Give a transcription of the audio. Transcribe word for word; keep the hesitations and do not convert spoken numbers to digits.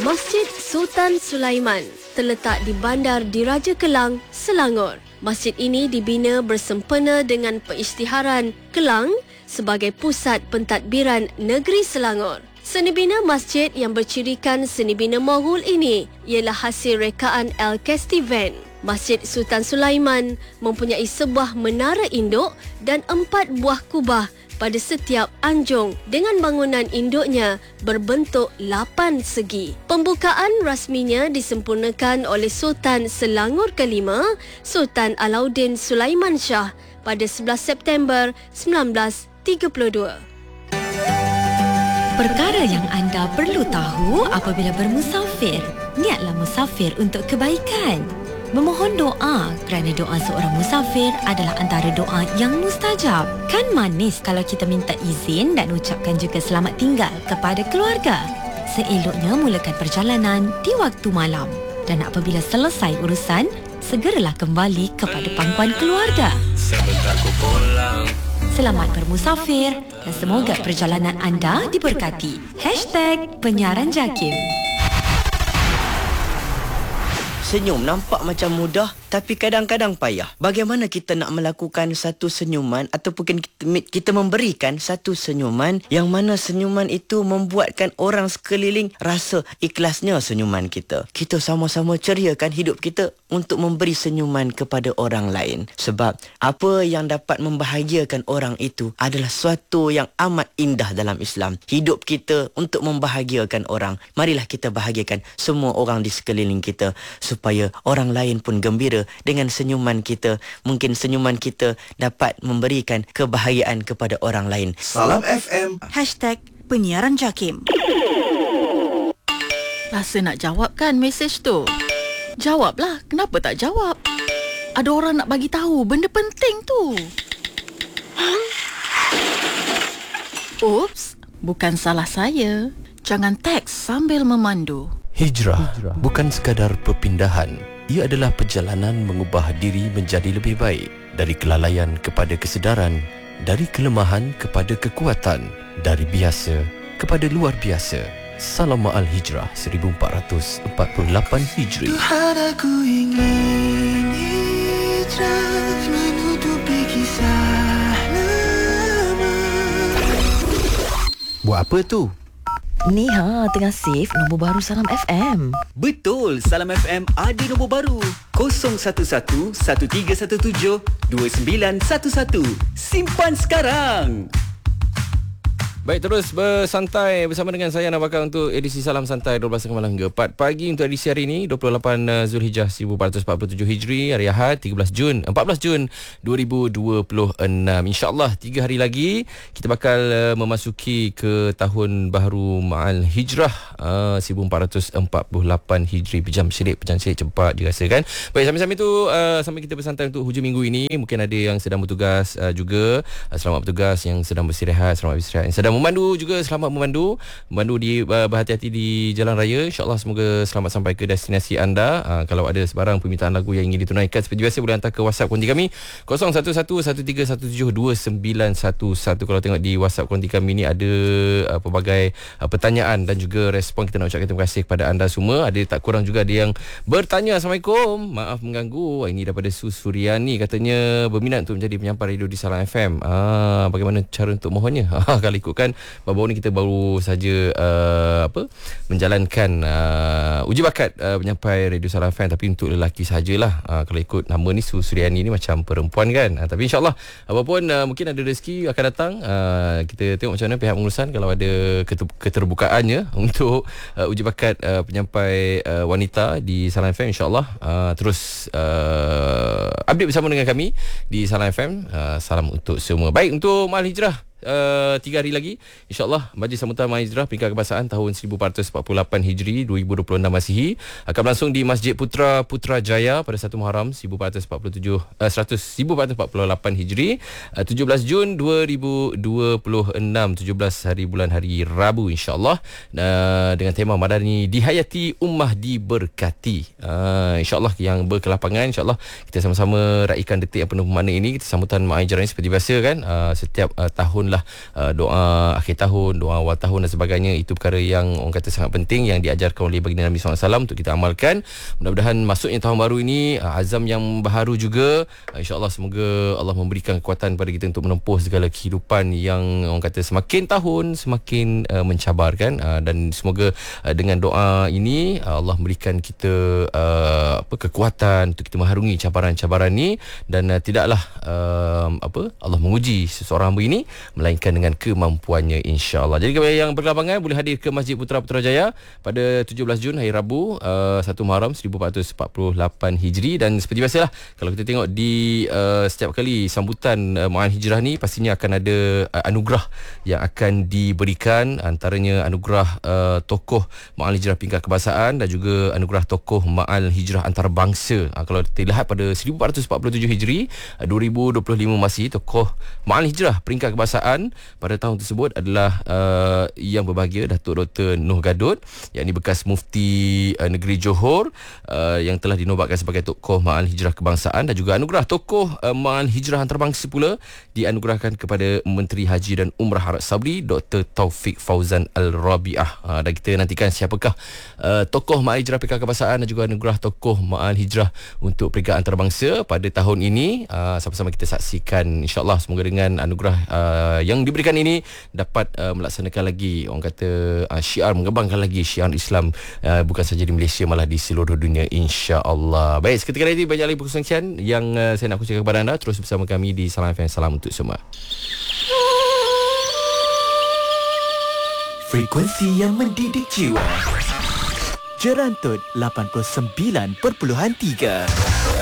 Masjid Sultan Sulaiman terletak di Bandar Diraja Kelang, Selangor. Masjid ini dibina bersempena dengan pengisytiharan Kelang sebagai pusat pentadbiran negeri Selangor. Seni bina masjid yang bercirikan seni bina Moghul ini ialah hasil rekaan Al-Kestivan. Masjid Sultan Sulaiman mempunyai sebuah menara induk dan empat buah kubah pada setiap anjung dengan bangunan induknya berbentuk lapan segi. Pembukaan rasminya disempurnakan oleh Sultan Selangor kelima, Sultan Alauddin Sulaiman Shah pada sebelas September sembilan belas tiga puluh dua. Perkara yang anda perlu tahu apabila bermusafir. Niatlah musafir untuk kebaikan. Memohon doa kerana doa seorang musafir adalah antara doa yang mustajab. Kan manis kalau kita minta izin dan ucapkan juga selamat tinggal kepada keluarga. Seeloknya mulakan perjalanan di waktu malam. Dan apabila selesai urusan, segeralah kembali kepada pangkuan keluarga. Selamat bermusafir dan semoga perjalanan anda diberkati. Hashtag Penyiaran Jakim. Senyum nampak macam mudah tapi kadang-kadang payah. Bagaimana kita nak melakukan satu senyuman ataupun kita, kita memberikan satu senyuman yang mana senyuman itu membuatkan orang sekeliling rasa ikhlasnya senyuman kita. Kita sama-sama ceriakan hidup kita untuk memberi senyuman kepada orang lain. Sebab apa yang dapat membahagiakan orang itu adalah suatu yang amat indah dalam Islam. Hidup kita untuk membahagiakan orang. Marilah kita bahagiakan semua orang di sekeliling kita supaya orang lain pun gembira dengan senyuman kita. Mungkin senyuman kita dapat memberikan kebahagiaan kepada orang lain. Salam F M. Hashtag Penyiaran Jakim. Rasa nak jawab kan mesej tu? Jawablah, kenapa tak jawab? Ada orang nak bagi tahu benda penting tu. Oops, bukan salah saya. Jangan teks sambil memandu. Hijrah bukan sekadar perpindahan. Ia adalah perjalanan mengubah diri menjadi lebih baik. Dari kelalaian kepada kesedaran, dari kelemahan kepada kekuatan, dari biasa kepada luar biasa. Salam Ma'al Hijrah seribu empat ratus empat puluh lapan Hijri. Tuhan, aku ingin hijrah menutupi kisah lama. Buat apa tu? Ni ha, tengah save nombor baru Salam F M. Betul, Salam F M ada nombor baru. kosong satu satu, satu tiga satu tujuh, dua sembilan satu satu. Simpan sekarang. Baik, terus bersantai bersama dengan saya Ana Bakar untuk edisi Salam Santai dua belas malam hingga empat pagi untuk edisi hari ini dua puluh lapan Zulhijjah seribu empat ratus empat puluh tujuh Hijri, hari Ahad tiga belas Jun empat belas Jun dua ribu dua puluh enam. InsyaAllah tiga hari lagi kita bakal uh, memasuki ke tahun baru Ma'al Hijrah uh, seribu empat ratus empat puluh lapan Hijri. Pejam sedik, pejam sedik cepat dirasakan. Baik, sambil-sambil tu uh, sambil kita bersantai untuk hujung minggu ini, mungkin ada yang sedang bertugas uh, juga. Uh, selamat bertugas, yang sedang beristirahat selamat beristirahat, yang sedang memandu juga selamat memandu. Memandu di uh, berhati-hati di jalan raya. InsyaAllah semoga selamat sampai ke destinasi anda. uh, Kalau ada sebarang permintaan lagu yang ingin ditunaikan seperti biasa, boleh hantar ke WhatsApp konti kami kosong satu satu, satu tiga satu tujuh, dua sembilan satu satu. Kalau tengok di WhatsApp konti kami ni ada uh, pelbagai uh, pertanyaan dan juga respon. Kita nak ucapkan terima kasih kepada anda semua. Ada tak kurang juga ada yang bertanya, Assalamualaikum, maaf mengganggu. Ini daripada Su Suryani, katanya berminat untuk menjadi penyampai radio di Salam F M. uh, Bagaimana cara untuk mohonnya? Kalau ikutkan baru-baru ni kita baru saja uh, apa menjalankan uh, uji bakat uh, penyampai radio Salam F M, tapi untuk lelaki sajalah. Uh, kalau ikut nama ni Su Suryani ni macam perempuan kan. Uh, tapi insyaAllah apapun uh, mungkin ada rezeki akan datang. Uh, kita tengok macam mana pihak pengurusan kalau ada keterbukaannya untuk uh, uji bakat uh, penyampai uh, wanita di Salam F M. InsyaAllah uh, terus uh, update bersama dengan kami di Salam F M. Uh, salam untuk semua. Baik, untuk Ma'al Hijrah Uh, tiga hari lagi InsyaAllah Majlis Sambutan Ma'al Hijrah Peringkat Kebangsaan tahun seribu empat ratus empat puluh lapan Hijri dua ribu dua puluh enam Masihi akan berlangsung di Masjid Putra Putrajaya pada satu Muharram seribu empat ratus empat puluh tujuh uh, seratus seribu empat ratus empat puluh lapan Hijri, uh, tujuh belas Jun dua ribu dua puluh enam, tujuh belas hari bulan hari Rabu InsyaAllah, uh, dengan tema Madani Dihayati Ummah Diberkati. uh, InsyaAllah yang berkelapangan, InsyaAllah kita sama-sama raikan detik yang penuh makna ini. Kita sambutan Ma'al Hijrah ini seperti biasa kan, uh, setiap uh, tahun ataupun lah uh, doa akhir tahun, doa awal tahun dan sebagainya. Itu perkara yang orang kata sangat penting yang diajarkan oleh baginda Nabi sallallahu alaihi wasallam untuk kita amalkan. Mudah-mudahan masuknya tahun baru ini uh, azam yang baharu juga. Uh, InsyaAllah semoga Allah memberikan kekuatan kepada kita untuk menempuh segala kehidupan yang orang kata semakin tahun semakin uh, mencabarkan, uh, dan semoga uh, dengan doa ini uh, Allah memberikan kita uh, apa kekuatan untuk kita mengharungi cabaran-cabaran ni, dan uh, tidaklah uh, apa Allah menguji seseorang hamba ini melainkan dengan kemampuannya, insya-Allah. Jadi kepada yang berkelapangan boleh hadir ke Masjid Putra Putrajaya pada tujuh belas Jun hari Rabu uh, satu Muharram seribu empat ratus empat puluh lapan Hijri. Dan seperti biasalah kalau kita tengok di uh, setiap kali sambutan uh, Ma'al Hijrah ni pastinya akan ada uh, anugerah yang akan diberikan, antaranya anugerah uh, tokoh Ma'al Hijrah peringkat kebangsaan dan juga anugerah tokoh Ma'al Hijrah antarabangsa. Uh, kalau kita lihat pada seribu empat ratus empat puluh tujuh Hijri, uh, dua ribu dua puluh lima masih, tokoh Ma'al Hijrah peringkat kebangsaan pada tahun tersebut adalah uh, yang berbahagia Datuk Doktor Noh Gadot, yakni bekas Mufti uh, Negeri Johor, uh, yang telah dinobatkan sebagai tokoh Ma'al Hijrah kebangsaan, dan juga anugerah tokoh uh, Ma'al Hijrah antarabangsa pula dianugerahkan kepada Menteri Haji dan Umrah Arab Saudi Doktor Taufik Fauzan Al-Rabi'ah. Uh, dan kita nantikan siapakah uh, tokoh Ma'al Hijrah peringkat kebangsaan dan juga anugerah tokoh Ma'al Hijrah untuk peringkat antarabangsa pada tahun ini. Uh, sama-sama kita saksikan, insya-Allah. Semoga dengan anugerah uh, yang diberikan ini dapat uh, melaksanakan lagi, orang kata uh, syiar, mengembangkan lagi syiar Islam uh, bukan saja di Malaysia, malah di seluruh dunia, insya-Allah. Baik, seketika lagi banyak lagi perkongsian yang uh, saya nak kongsikan kepada anda. Terus bersama kami di Salam F M. Salam untuk semua. Frekuensi yang mendidik jiwa. Jerantut lapan puluh sembilan perpuluhan tiga.